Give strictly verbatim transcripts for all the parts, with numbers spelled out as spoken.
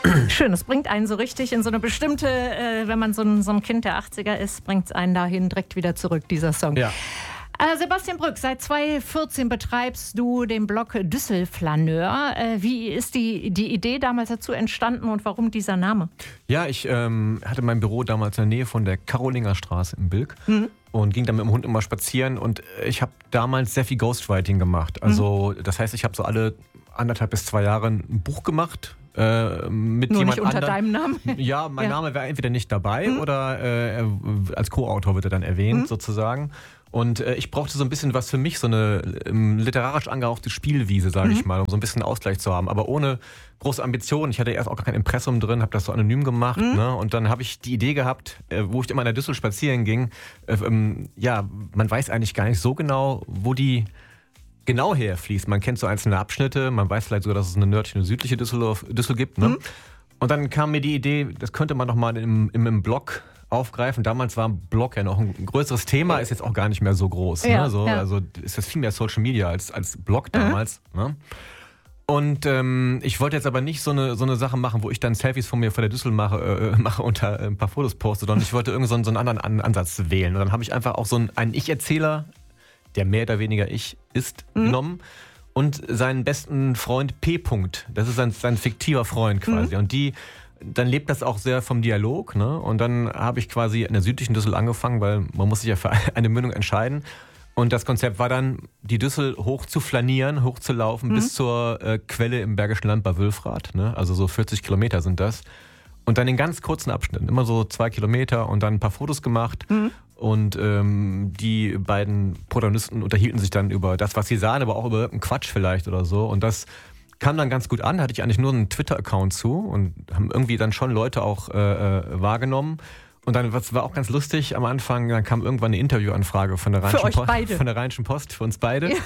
Schön, es bringt einen so richtig in so eine bestimmte, äh, wenn man so ein, so ein Kind der achtziger ist, bringt es einen dahin direkt wieder zurück, dieser Song. Ja. Äh, Sebastian Brück, seit zweitausendvierzehn betreibst du den Blog Düsselflaneur. Äh, wie ist die, die Idee damals dazu entstanden und warum dieser Name? Ja, ich ähm, hatte mein Büro damals in der Nähe von der Karolingerstraße in Bilk. Mhm. Und ging dann mit dem Hund immer spazieren und ich habe damals sehr viel Ghostwriting gemacht. Also das heißt, ich habe so alle anderthalb bis zwei Jahre ein Buch gemacht äh, mit Nur jemand nicht unter anderen. deinem Namen? Ja, mein ja. Name wäre entweder nicht dabei mhm. oder äh, als Co-Autor wird er dann erwähnt mhm. sozusagen. Und äh, ich brauchte so ein bisschen was für mich, so eine ähm, literarisch angehauchte Spielwiese, sage mhm. ich mal, um so ein bisschen Ausgleich zu haben. Aber ohne große Ambitionen. Ich hatte erst auch gar kein Impressum drin, habe das so anonym gemacht. Mhm. Ne? Und dann habe ich die Idee gehabt, äh, wo ich immer in der Düssel spazieren ging, äh, ähm, ja, man weiß eigentlich gar nicht so genau, wo die genau herfließt. Man kennt so einzelne Abschnitte, man weiß vielleicht sogar, dass es eine nördliche und eine südliche Düssel, Düssel gibt. Ne? Mhm. Und dann kam mir die Idee, das könnte man noch mal im, im, im Blog aufgreifen. Damals war ein Blog ja noch ein größeres Thema, ist jetzt auch gar nicht mehr so groß. Ja, ne? so, ja. Also ist das viel mehr Social Media als, als Blog damals. Mhm. Ne? Und ähm, ich wollte jetzt aber nicht so eine, so eine Sache machen, wo ich dann Selfies von mir vor der Düssel mache, äh, mache und da ein paar Fotos poste, sondern ich wollte irgend so einen, so einen anderen An- Ansatz wählen. Und dann habe ich einfach auch so einen, einen Ich-Erzähler, der mehr oder weniger ich ist, mhm. genommen und seinen besten Freund P. -Punkt. Das ist sein, sein fiktiver Freund quasi. Mhm. Und die dann lebt das auch sehr vom Dialog. Ne? Und dann habe ich quasi in der südlichen Düssel angefangen, weil man muss sich ja für eine Mündung entscheiden. Und das Konzept war dann, die Düssel hoch zu flanieren, hoch zu laufen mhm. bis zur äh, Quelle im Bergischen Land bei Wülfrath. Ne? Also so vierzig Kilometer sind das. Und dann in ganz kurzen Abschnitten, immer so zwei Kilometer und dann ein paar Fotos gemacht. Mhm. Und ähm, die beiden Protagonisten unterhielten sich dann über das, was sie sahen, aber auch über irgendeinen Quatsch vielleicht oder so. Und das kam dann ganz gut an, da hatte ich eigentlich nur einen Twitter-Account zu und haben irgendwie dann schon Leute auch äh, wahrgenommen. Und dann was war auch ganz lustig am Anfang, dann kam irgendwann eine Interviewanfrage von der Rheinischen, für euch Post, von der Rheinischen Post, für uns beide. Ja.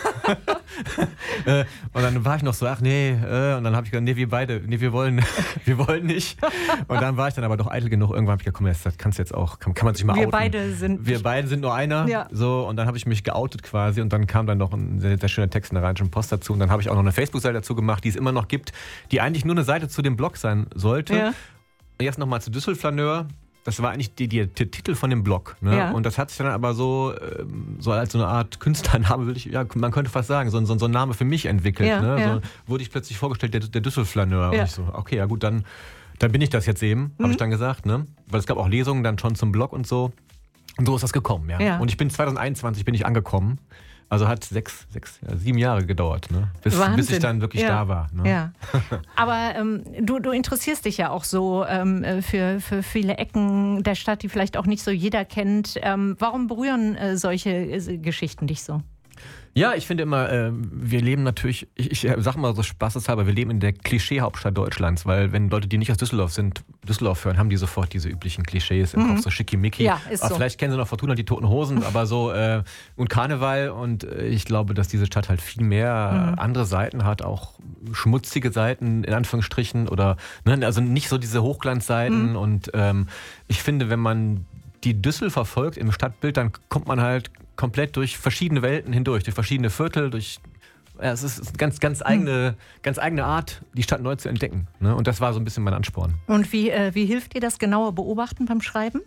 äh, und dann war ich noch so, ach nee, äh, und dann habe ich gesagt, nee, wir beide, nee, wir wollen, wir wollen nicht. Und dann war ich dann aber doch eitel genug, irgendwann habe ich gesagt, komm, das kannst du jetzt auch, kann, kann man sich mal wir outen. Wir beide sind... Wir beide sind nur einer. Ja. So, und dann habe ich mich geoutet quasi und dann kam dann noch ein sehr, sehr schöner Text in der Rheinischen Post dazu und dann habe ich auch noch eine Facebook-Seite dazu gemacht, die es immer noch gibt, die eigentlich nur eine Seite zu dem Blog sein sollte. Ja. Und jetzt nochmal zu Düsselflaneur. Das war eigentlich die, die, der Titel von dem Blog. Ne? Ja. Und das hat sich dann aber so, so als so eine Art Künstlername, würde ich, ja, man könnte fast sagen, so, so, so ein Name für mich entwickelt. Ja, ne? ja. So wurde ich plötzlich vorgestellt, der, der Düsselflaneur. Ja. Und ich so, okay, ja gut, dann, dann bin ich das jetzt eben, mhm. habe ich dann gesagt. Ne? Weil es gab auch Lesungen dann schon zum Blog und so. Und so ist das gekommen, ja. ja. Und ich bin zwanzig einundzwanzig bin ich angekommen. Also hat sechs, sechs, ja, sieben Jahre gedauert, ne? bis, bis ich dann wirklich ja. da war. Ne? Ja. Aber ähm, du, du interessierst dich ja auch so ähm, für, für viele Ecken der Stadt, die vielleicht auch nicht so jeder kennt. Ähm, warum berühren äh, solche äh, Geschichten dich so? Ja, ich finde immer, äh, wir leben natürlich, ich, ich sag mal so spaßeshalber, wir leben in der Klischee-Hauptstadt Deutschlands, weil wenn Leute, die nicht aus Düsseldorf sind, Düsseldorf hören, haben die sofort diese üblichen Klischees im mhm. Kopf, so schickimicki. Ja, ist so. Vielleicht kennen sie noch Fortuna, die Toten Hosen, aber so äh, und Karneval und äh, ich glaube, dass diese Stadt halt viel mehr mhm. andere Seiten hat, auch schmutzige Seiten in Anführungsstrichen oder, ne, also nicht so diese Hochglanzseiten mhm. und ähm, ich finde, wenn man die Düssel verfolgt im Stadtbild, dann kommt man halt komplett durch verschiedene Welten hindurch, durch verschiedene Viertel, durch ja, es ist eine ganz, ganz eigene, ganz eigene Art, die Stadt neu zu entdecken. Ne? Und das war so ein bisschen mein Ansporn. Und wie, äh, wie hilft dir das genaue Beobachten beim Schreiben?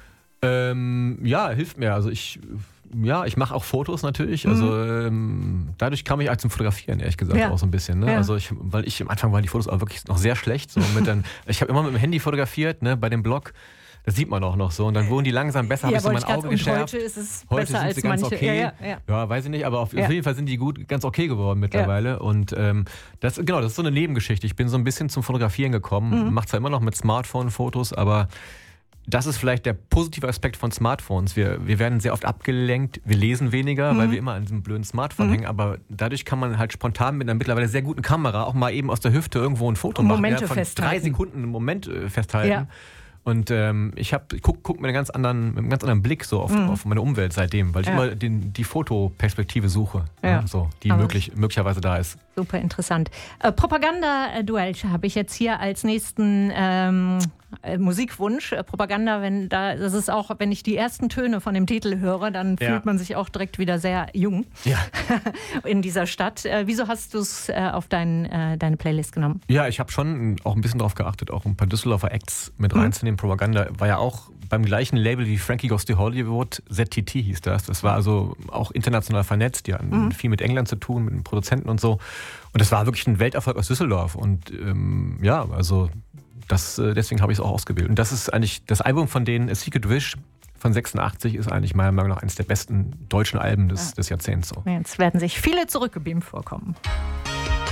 Ähm, ja, hilft mir. Also ich, ja, ich mache auch Fotos natürlich. Also mhm. ähm, dadurch kam ich halt zum Fotografieren, ehrlich gesagt, ja. auch so ein bisschen. Ne? Ja. Also ich, weil ich am Anfang waren die Fotos auch wirklich noch sehr schlecht. So mit dann, ich habe immer mit dem Handy fotografiert, ne, bei dem Blog. Das sieht man auch noch so. Und dann wurden die langsam besser, habe ja, ich so mein Auge geschärft. Heute ist es heute besser sind als sie ganz manche. okay. Ja, ja, ja. ja, weiß ich nicht, aber auf, ja. auf jeden Fall sind die gut, ganz okay geworden mittlerweile. Ja. Und ähm, das, genau, das ist so eine Nebengeschichte. Ich bin so ein bisschen zum Fotografieren gekommen. Mhm. Mache zwar immer noch mit Smartphone-Fotos, aber das ist vielleicht der positive Aspekt von Smartphones. Wir, wir werden sehr oft abgelenkt, wir lesen weniger, mhm. weil wir immer an diesem blöden Smartphone mhm. hängen. Aber dadurch kann man halt spontan mit einer mittlerweile sehr guten Kamera auch mal eben aus der Hüfte irgendwo ein Foto machen. Momente ja, von festhalten. drei Sekunden einen Moment äh, festhalten. Ja. Und ähm, ich, hab, ich guck, guck mit, einer ganz anderen, mit einem ganz anderen Blick so auf, mhm. auf meine Umwelt seitdem, weil ich ja. immer den, die Fotoperspektive suche, ja. Ja, so, die möglich, möglicherweise da ist. Super interessant. Äh, Propaganda-Duell habe ich jetzt hier als nächsten ähm, äh, Musikwunsch, äh, Propaganda, wenn da, das ist auch, wenn ich die ersten Töne von dem Titel höre, dann ja. fühlt man sich auch direkt wieder sehr jung ja. in dieser Stadt. Äh, wieso hast du es äh, auf dein, äh, deine Playlist genommen? Ja, ich habe schon auch ein bisschen darauf geachtet, auch ein paar Düsseldorfer Acts mit reinzunehmen. Mhm. Propaganda war ja auch beim gleichen Label wie Frankie Goes to Hollywood, Z T T hieß das. Das war also auch international vernetzt, die hatten mhm. viel mit England zu tun, mit den Produzenten und so. Und das war wirklich ein Welterfolg aus Düsseldorf. Und ähm, ja, also das, deswegen habe ich es auch ausgewählt. Und das ist eigentlich das Album von denen, A Secret Wish von sechsundachtzig, ist eigentlich meiner Meinung nach eines der besten deutschen Alben des, ja. des Jahrzehnts. So. Jetzt werden sich viele zurückgebeamt vorkommen.